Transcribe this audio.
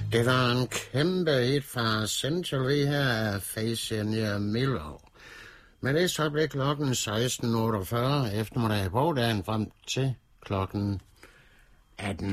Det var en kæmpe hit fra Century her af Fabian Miller. Men det er så blev klokken 16.48 eftermiddag på dagen frem til klokken 18.